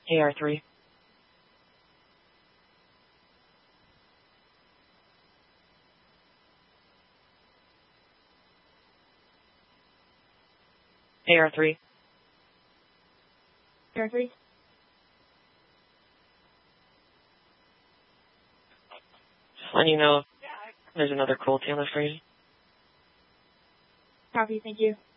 AR3. AR3. AR3. Just letting you know there's another cruelty on the phrase. Copy, thank you.